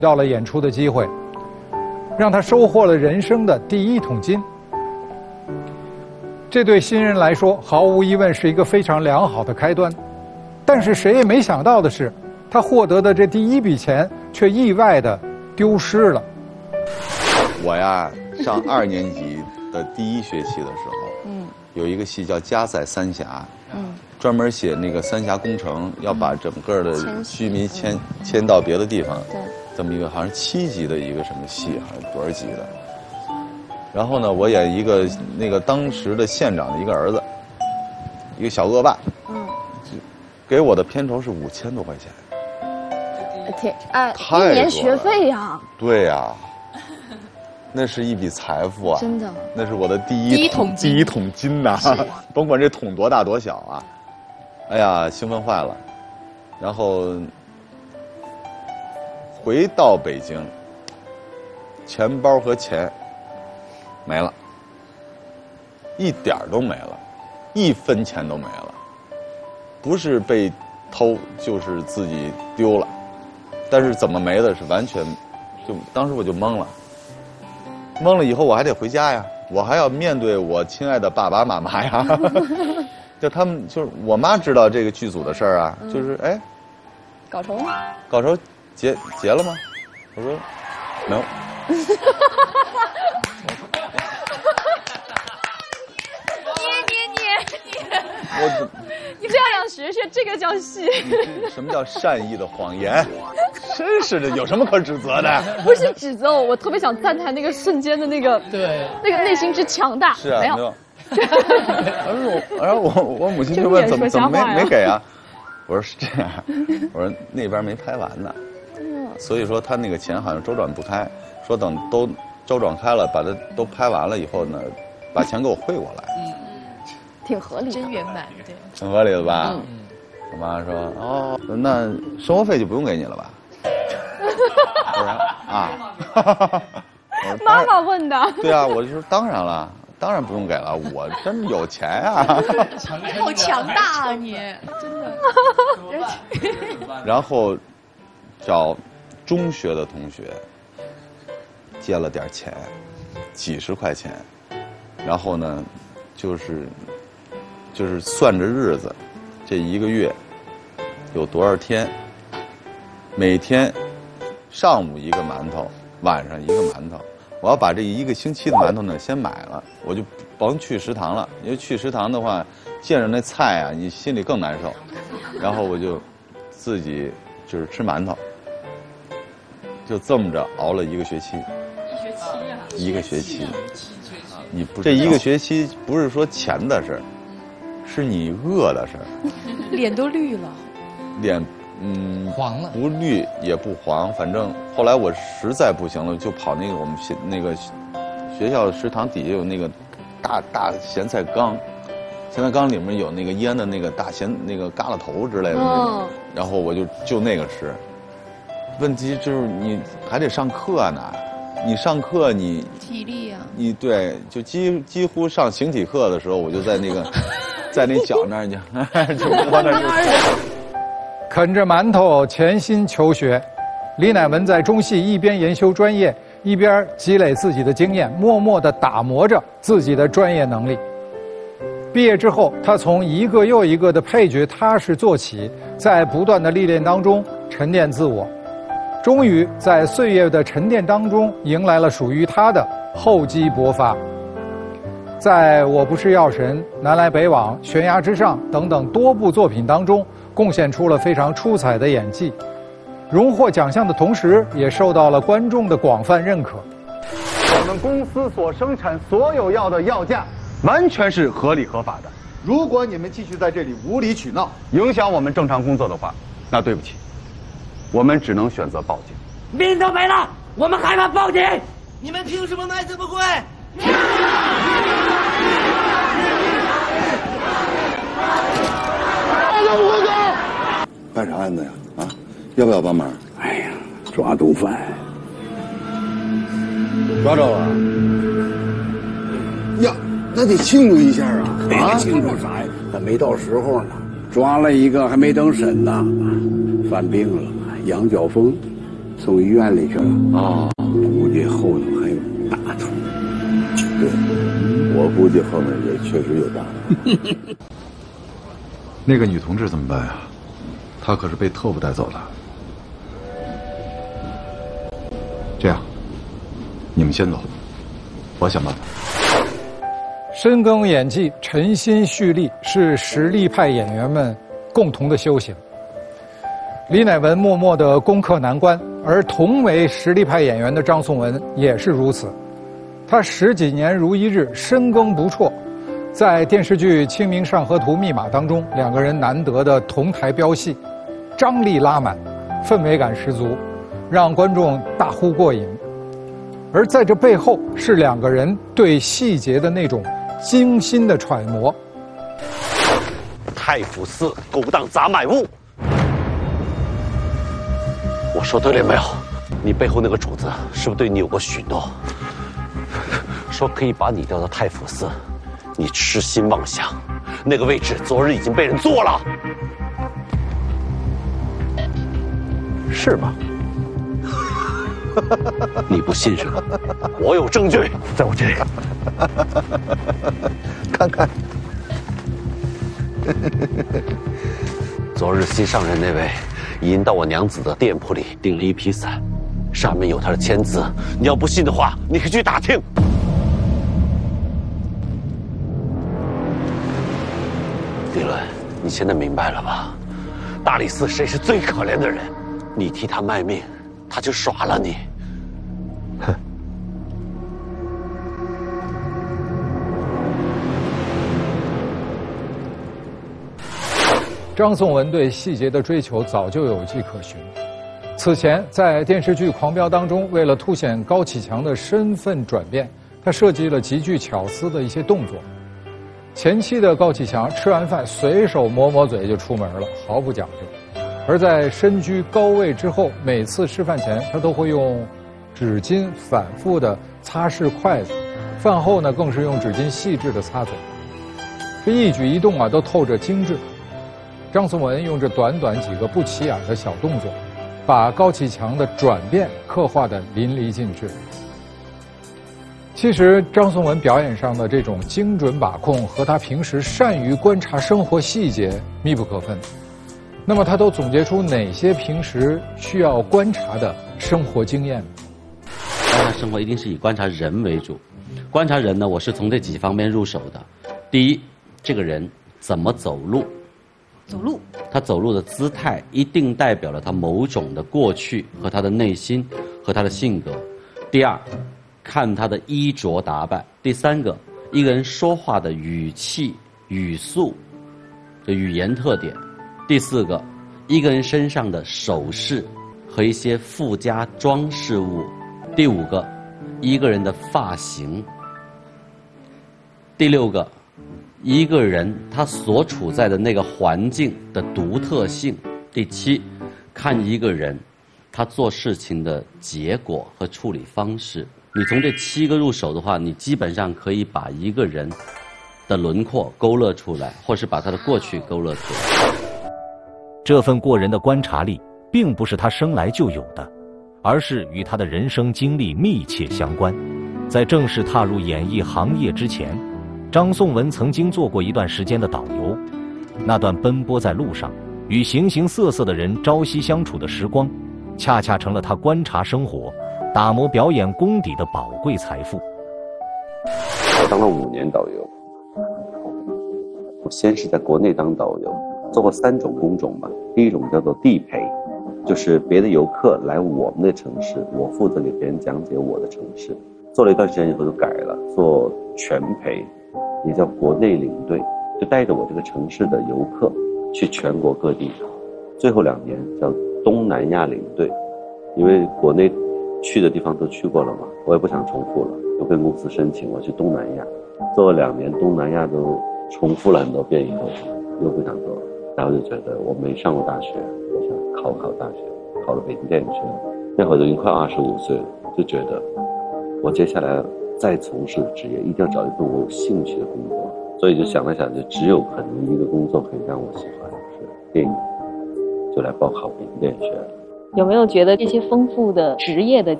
到了演出的机会，让他收获了人生的第一桶金。这对新人来说，毫无疑问是一个非常良好的开端。但是谁也没想到的是，他获得的这第一笔钱却意外的丢失了。 我呀，上2年级的第1学期的时候，有一个戏叫《加载三峡》，专门写那个三峡工程，要把整个的居民迁到别的地方，这么一个好像7集的一个什么戏，好像多少集的。然后呢，我演一个那个当时的县长的一个儿子，一个小恶霸，给我的片酬是5000多块钱。 天，1年学费呀！ 对呀。那是一笔财富啊！ 真的， 那是我的第一桶金呐！甭管这桶多大多小啊！哎呀，兴奋坏了。然后回到北京，钱包和钱没了，一点儿都没了，1分钱都没了。不是被偷，就是自己丢了。但是怎么没的，是完全就当时我就懵了。懵了以后我还得回家呀，我还要面对我亲爱的爸爸妈妈呀。就他们就是我妈知道这个剧组的事儿啊，就是哎， 搞酬结了吗？我说没有。 捏，你这样学这个叫戏。 什么叫善意的谎言？真是的，有什么可指责的？ 不是指责我特别想赞叹那个瞬间的那个内心之强大。 是啊， 没有。 然后我母亲就问怎么没给啊？我说是这样，我说那边没拍完呢，所以说他那个钱好像周转不开，说等都周转开了，把它都拍完了以后呢，把钱给我汇过来。 挺合理的， 真圆满，对， 挺合理的吧？我妈说哦，那生活费就不用给你了吧？我说啊， 妈妈问的。 对啊，我就说当然了，当然不用给了，我真有钱啊！ 好强大啊你，真的。 然后找中学的同学借了点钱，几十块钱，然后呢，就是算着日子，这1个月有多少天，每天上午1个馒头，晚上1个馒头。我要把这1个星期的馒头呢先买了，我就甭去食堂了，因为去食堂的话，见着那菜啊，你心里更难受。然后我就自己就是吃馒头，就这么着熬了1个学期。1个学期，你不这1个学期不是说钱的事儿，是你饿的事儿。 脸都绿了。 脸黄了， 不绿也不黄，反正后来我实在不行了，就跑那个我们那个学校食堂底下有那个大咸菜缸，咸菜缸里面有那个腌的那个大咸那个疙瘩头之类的那种，然后我就那个吃。问题就是你还得上课呢，你上课你体力啊， 你对就几乎上形体课的时候，我就在那个在那脚那儿就窝那儿。 啃着馒头潜心求学，李乃文在中戏一边研修专业，一边积累自己的经验，默默地打磨着自己的专业能力。毕业之后，他从一个又一个的配角踏实做起，在不断的历练当中沉淀自我，终于在岁月的沉淀当中迎来了属于他的厚积薄发。在我不是药神、南来北往、悬崖之上等等多部作品当中，贡献出了非常出彩的演技，荣获奖项的同时，也受到了观众的广泛认可。 我们公司所生产所有药的药价，完全是合理合法的。如果你们继续在这里无理取闹，影响我们正常工作的话，那对不起，我们只能选择报警。 命都没了，我们还怕报警？你们凭什么卖这么贵？ 办啥案子呀？啊，要不要帮忙？ 哎呀，抓毒贩， 抓着了。呀，那得庆祝一下啊！ 啊，庆祝啥呀？还没到时候呢。抓了一个，还没等审呢，犯病了，羊角风。 送医院里去了。哦，估计后头还有大出。对，我估计后面也确实有大出。 那个女同志怎么办呀？她可是被特务带走的。这样，你们先走，我想办法。 深耕演技，沉心蓄力，是实力派演员们共同的修行。李乃文默默地攻克难关，而同为实力派演员的张颂文也是如此。他10几年如一日，深耕不辍。在电视剧《清明上河图密码》当中，两个人难得的同台飙戏，张力拉满，氛围感十足，让观众大呼过瘾。而在这背后，是两个人对细节的那种精心的揣摩。 太府寺勾当砸买物，我说对了没有？你背后那个主子是不是对你有过许诺？说可以把你调到太府寺，你痴心妄想，那个位置昨日已经被人坐了，是吗？你不信是吧？我有证据，在我这里。 看看， 昨日新上任那位已经到我娘子的店铺里订了一批伞，上面有他的签字。你要不信的话，你可以去打听。李伦，你现在明白了吧？大理寺谁是最可怜的人？你替他卖命，他就耍了你。哼。 张颂文对细节的追求早就有迹可循。此前在电视剧《狂飙》当中，为了凸显高启强的身份转变，他设计了极具巧思的一些动作。前期的高启强吃完饭随手抹嘴就出门了，毫不讲究。而在身居高位之后，每次吃饭前他都会用纸巾反复的擦拭筷子，饭后呢更是用纸巾细致的擦嘴。这一举一动啊都透着精致。张颂文用这短短几个不起眼的小动作，把高启强的转变刻画得淋漓尽致。其实张颂文表演上的这种精准把控和他平时善于观察生活细节密不可分。那么他都总结出哪些平时需要观察的生活经验？ 观察生活一定是以观察人为主。观察人呢，我是从这几方面入手的。第一，这个人怎么走路？他走路的姿态一定代表了他某种的过去和他的内心和他的性格。第二，看他的衣着打扮。第三个，一个人说话的语气、语速，这语言特点。第四个，一个人身上的首饰和一些附加装饰物。第五个，一个人的发型。第六个，一个人他所处在的那个环境的独特性。第七，看一个人他做事情的结果和处理方式。你从这7个入手的话，你基本上可以把一个人的轮廓勾勒出来，或是把他的过去勾勒出来。 这份过人的观察力并不是他生来就有的，而是与他的人生经历密切相关。在正式踏入演艺行业之前，张颂文曾经做过一段时间的导游。那段奔波在路上，与形形色色的人朝夕相处的时光，恰恰成了他观察生活、打磨表演功底的宝贵财富。 我当了5年导游，我先是在国内当导游，做过3种工种吧。第一种叫做地陪，就是别的游客来我们的城市，我负责给别人讲解我的城市。做了一段时间以后就改了，做全陪，也叫国内领队，就带着我这个城市的游客去全国各地。最后2年叫东南亚领队，因为国内去的地方都去过了嘛，我也不想重复了，就跟公司申请我去东南亚。做了2年，东南亚都重复了很多遍以后，又不想做了。然后就觉得我没上过大学，我想考大学，考了北京电影学院。那会儿都已经快25岁了，就觉得我接下来再从事的职业一定要找一份我有兴趣的工作。所以就想了想，就只有可能一个工作可以让我喜欢，是电影，就来报考北京电影学院。 有没有觉得这些丰富的职业的